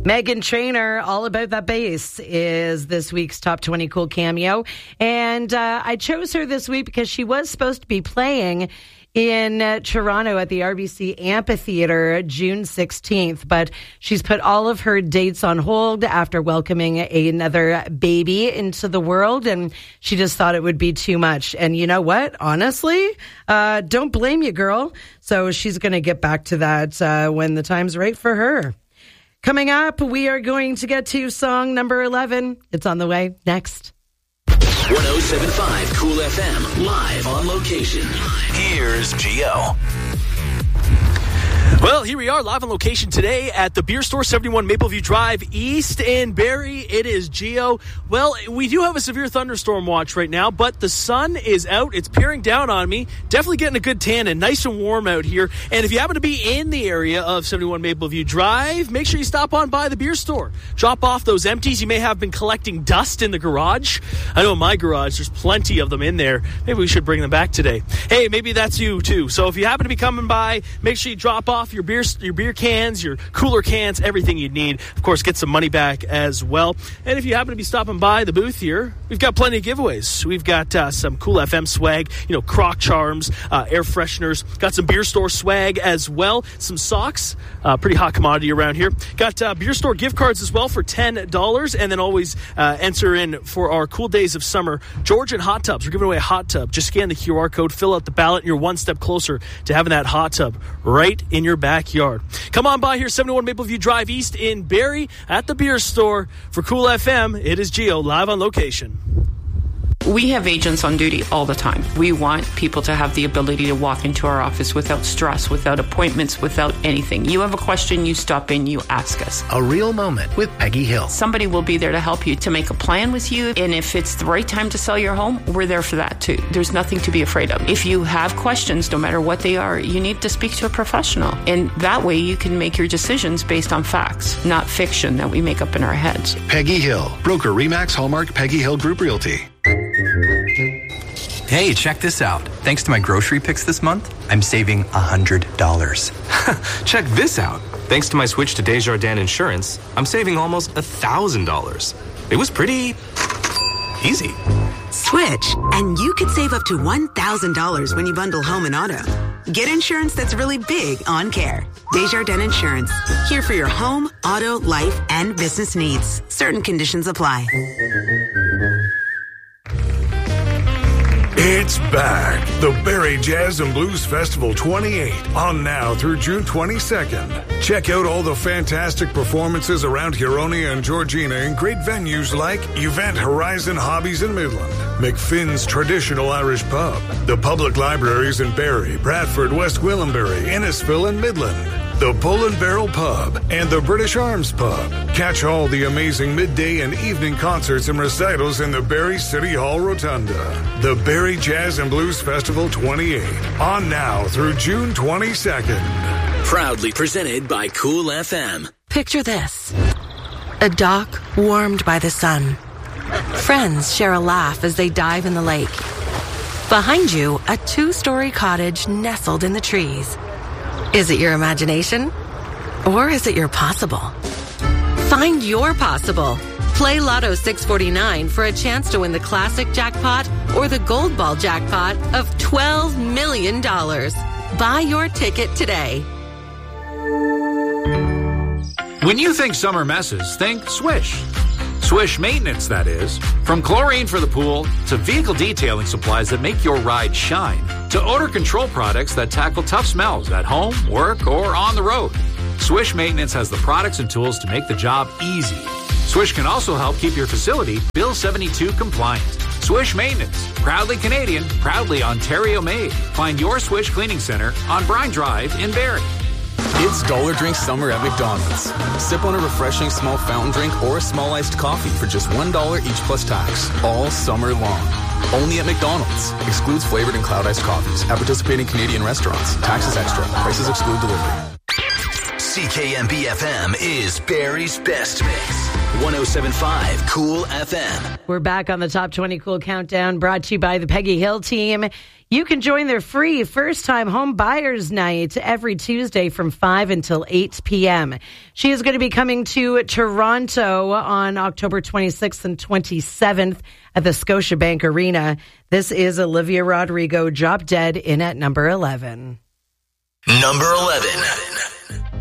Meghan Trainor, All About That Bass, is this week's Top 20 Cool cameo. And I chose her this week because she was supposed to be playing in Toronto at the RBC Amphitheatre June 16th, but she's put all of her dates on hold after welcoming another baby into the world, and she just thought it would be too much. And you know what? Honestly, don't blame you, girl. So she's going to get back to that when the time's right for her. Coming up, we are going to get to song number 11. It's on the way next. 107.5 Cool FM, live on location. Here's Gio. Well, here we are, live on location today at the Beer Store, 71 Mapleview Drive, East in Barrie. It is Gio. Well, we do have a severe thunderstorm watch right now, but the sun is out. It's peering down on me. Definitely getting a good tan and nice and warm out here. And if you happen to be in the area of 71 Mapleview Drive, make sure you stop on by the Beer Store. Drop off those empties. You may have been collecting dust in the garage. I know in my garage, there's plenty of them in there. Maybe we should bring them back today. Hey, maybe that's you too. So if you happen to be coming by, make sure you drop off your beer cans, your cooler cans, everything you need. Of course, get some money back as well. And if you happen to be stopping by the booth here, we've got plenty of giveaways. We've got some Cool FM swag, croc charms, air fresheners. Got some Beer Store swag as well. Some socks, pretty hot commodity around here. Got Beer Store gift cards as well for $10. And then always enter in for our Cool Days of Summer Georgian hot tubs. We're giving away a hot tub. Just scan the QR code, fill out the ballot, and you're one step closer to having that hot tub right in your backyard. Come on by here, 71 Mapleview Drive East in Barrie at the Beer Store. For Cool FM, it is Gio, live on location. We have agents on duty all the time. We want people to have the ability to walk into our office without stress, without appointments, without anything. You have a question, you stop in, you ask us. A real moment with Peggy Hill. Somebody will be there to help you, to make a plan with you. And if it's the right time to sell your home, we're there for that too. There's nothing to be afraid of. If you have questions, no matter what they are, you need to speak to a professional. And that way you can make your decisions based on facts, not fiction that we make up in our heads. Peggy Hill, broker Remax Hallmark Peggy Hill Group Realty. Hey, check this out. Thanks to my grocery picks this month, I'm saving $100. Check this out. Thanks to my switch to Desjardins Insurance, I'm saving almost $1,000. It was pretty easy. Switch, and you could save up to $1,000 when you bundle home and auto. Get insurance that's really big on care. Desjardins Insurance. Here for your home, auto, life, and business needs. Certain conditions apply. It's back. The Barrie Jazz and Blues Festival 28 on now through June 22nd. Check out all the fantastic performances around Huronia and Georgina in great venues like Event Horizon Hobbies in Midland, McFinn's Traditional Irish Pub, the public libraries in Barrie, Bradford, West Gwillimbury, Innisfil, and Midland, the Bull and Barrel Pub, and the British Arms Pub. Catch all the amazing midday and evening concerts and recitals in the Barrie City Hall Rotunda. The Barrie Jazz and Blues Festival 28, on now through June 22nd. Proudly presented by Cool FM. Picture this. A dock warmed by the sun. Friends share a laugh as they dive in the lake. Behind you, a 2-story cottage nestled in the trees. Is it your imagination? Or is it your possible? Find your possible. Play Lotto 649 for a chance to win the classic jackpot or the gold ball jackpot of $12 million. Buy your ticket today. When you think summer messes, think Swish. Swish maintenance, that is. From chlorine for the pool to vehicle detailing supplies that make your ride shine to odor control products that tackle tough smells at home, work, or on the road. Swish Maintenance has the products and tools to make the job easy. Swish can also help keep your facility Bill 72 compliant. Swish Maintenance, proudly Canadian, proudly Ontario made. Find your Swish Cleaning Center on Brine Drive in Barrie. It's Dollar Drink Summer at McDonald's. Sip on a refreshing small fountain drink or a small iced coffee for just $1 each plus tax, all summer long. Only at McDonald's. Excludes flavored and cloud iced coffees at participating Canadian restaurants. Taxes extra. Prices exclude delivery. CKMB-FM is Barrie's best mix. 107.5 Cool FM. We're back on the Top 20 Cool Countdown, brought to you by the Peggy Hill team. You can join their free first-time home buyers night every Tuesday from 5 until 8 p.m. She is going to be coming to Toronto on October 26th and 27th at the Scotiabank Arena. This is Olivia Rodrigo, Drop Dead, in at number 11. Number 11.